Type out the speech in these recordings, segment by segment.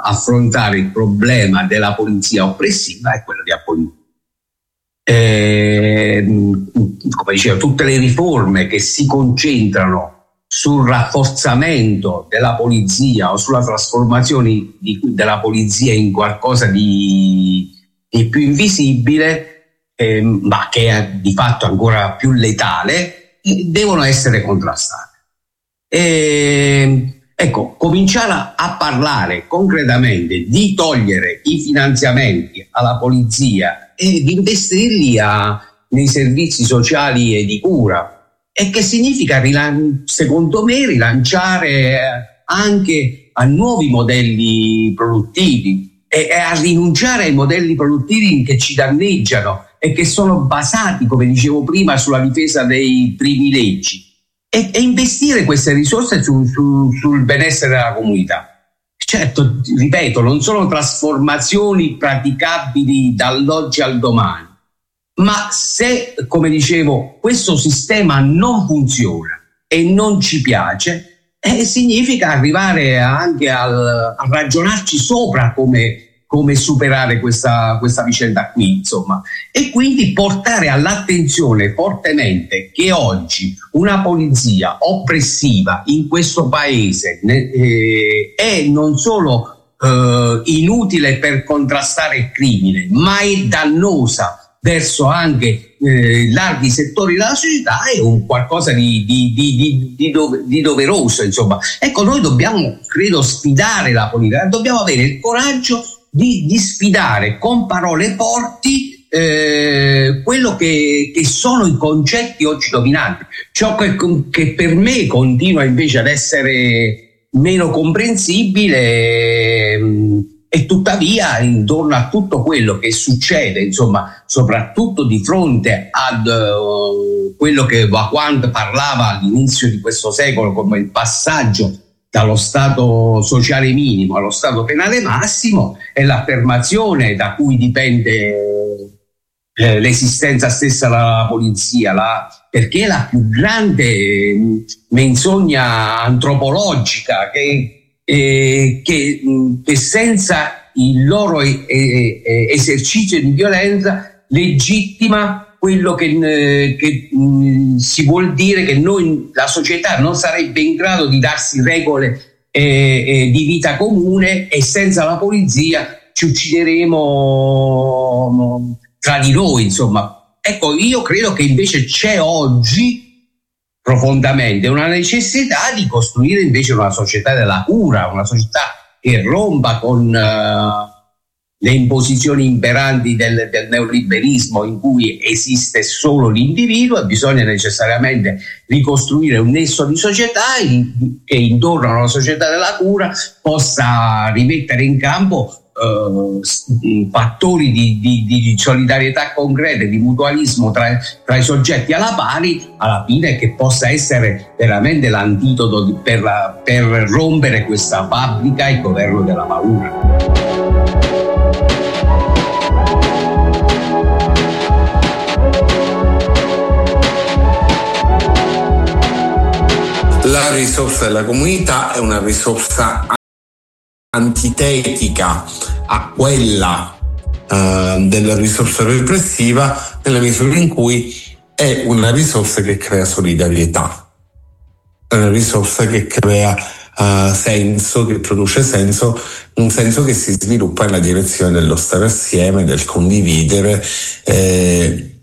affrontare il problema della polizia oppressiva è quello di abolire. Come dicevo, tutte le riforme che si concentrano sul rafforzamento della polizia o sulla trasformazione della polizia in qualcosa di più invisibile, ma che è di fatto ancora più letale, devono essere contrastate. Ecco, cominciare a parlare concretamente di togliere i finanziamenti alla polizia e di investirli nei servizi sociali e di cura, e che significa, secondo me, rilanciare anche a nuovi modelli produttivi e a rinunciare ai modelli produttivi che ci danneggiano e che sono basati, come dicevo prima, sulla difesa dei privilegi, e investire queste risorse sul benessere della comunità. Certo, ripeto, non sono trasformazioni praticabili dall'oggi al domani, ma se, come dicevo, questo sistema non funziona e non ci piace, significa arrivare anche a ragionarci sopra come superare questa vicenda qui, insomma, e quindi portare all'attenzione fortemente che oggi una polizia oppressiva in questo paese è non solo inutile per contrastare il crimine, ma è dannosa verso anche larghi settori della società, è un qualcosa di doveroso, insomma. Ecco, noi dobbiamo, credo, sfidare la politica, dobbiamo avere il coraggio di sfidare con parole forti quello che sono i concetti oggi dominanti, ciò che per me continua invece ad essere meno comprensibile. E tuttavia, intorno a tutto quello che succede, insomma, soprattutto di fronte ad quello che Wacquant parlava all'inizio di questo secolo come il passaggio dallo stato sociale minimo allo stato penale massimo, è l'affermazione da cui dipende l'esistenza stessa della polizia, perché è la più grande menzogna antropologica che senza il loro esercizio di violenza legittima quello che si vuol dire che la società non sarebbe in grado di darsi regole di vita comune, e senza la polizia ci uccideremo tra di noi, insomma. Ecco, io credo che invece c'è oggi profondamente una necessità di costruire invece una società della cura, una società che rompa con le imposizioni imperanti del neoliberismo, in cui esiste solo l'individuo, e bisogna necessariamente ricostruire un nesso di società che intorno alla società della cura possa rimettere in campo fattori di solidarietà concreta, di mutualismo tra i soggetti alla pari, alla fine, che possa essere veramente l'antidoto per rompere questa fabbrica e il governo della paura. La risorsa della comunità è una risorsa antitetica a quella della risorsa repressiva, nella misura in cui è una risorsa che crea solidarietà, è una risorsa che crea senso, che produce senso, un senso che si sviluppa nella direzione dello stare assieme, del condividere e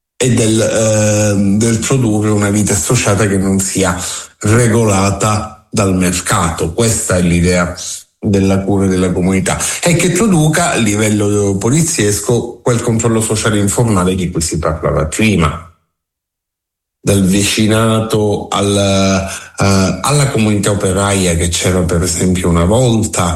del produrre una vita associata che non sia regolata dal mercato. Questa è l'idea della cura della comunità, e che produca a livello poliziesco quel controllo sociale informale di cui si parlava prima, dal vicinato alla comunità operaia che c'era per esempio una volta,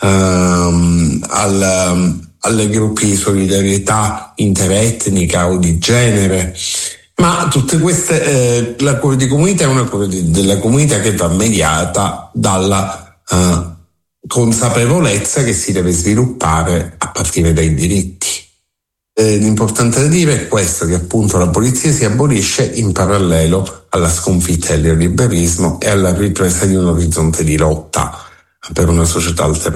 alle gruppi di solidarietà interetnica o di genere. Ma tutte queste, la cura di comunità è una cura della comunità che va mediata dalla consapevolezza che si deve sviluppare a partire dai diritti. L'importante da dire è questo, che appunto la polizia si abolisce in parallelo alla sconfitta del neoliberismo e alla ripresa di un orizzonte di lotta per una società alternativa.